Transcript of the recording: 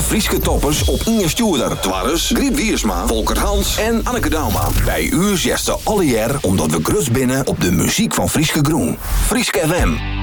Frieske toppers op Inge Stuurder, Twarres, Griet Wiersma, Volker Hans en Anneke Dauma. Bij u zesten alle jaar omdat we grus binnen op de muziek van Frieske Groen. Frieske FM.